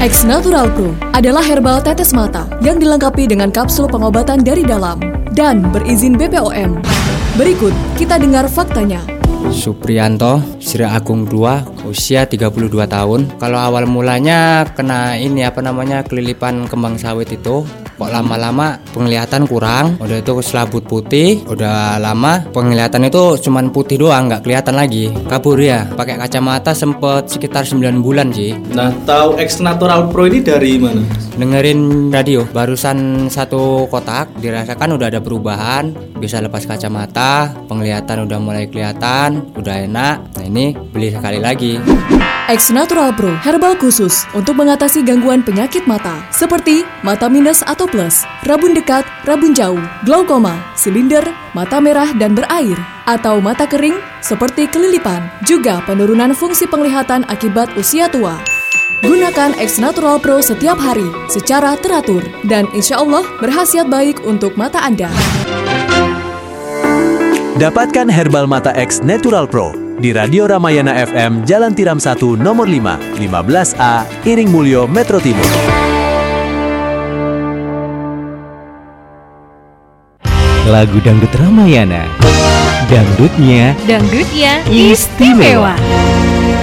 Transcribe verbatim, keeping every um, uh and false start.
X Natural Pro adalah herbal tetes mata yang dilengkapi dengan kapsul pengobatan dari dalam dan berizin B P O M. Berikut kita dengar faktanya. Supriyanto, Sri Agung dua, usia tiga puluh dua tahun. Kalau awal mulanya kena ini apa namanya kelilipan kembang sawit itu, kok lama-lama penglihatan kurang, udah itu selabut putih, udah lama penglihatan itu cuman putih doang, nggak kelihatan lagi. Kabur ya, pakai kacamata sempet sekitar sembilan bulan sih. Nah, tahu X Natural Pro ini dari mana? Dengerin radio, barusan satu kotak, dirasakan udah ada perubahan, bisa lepas kacamata, penglihatan udah mulai kelihatan, udah enak. Nah ini beli sekali lagi. X Natural Pro herbal khusus untuk mengatasi gangguan penyakit mata seperti mata minus atau plus, rabun dekat, rabun jauh, glaukoma, silinder, mata merah dan berair, atau mata kering seperti kelilipan, juga penurunan fungsi penglihatan akibat usia tua. Gunakan X Natural Pro setiap hari secara teratur dan insya Allah berkhasiat baik untuk mata Anda. Dapatkan herbal mata X Natural Pro di Radio Ramayana F M Jalan Tiram satu nomor lima, lima belas A, Iring Mulyo, Metro Timur. Lagu Dangdut Ramayana. Dangdutnya Dangdutnya istimewa.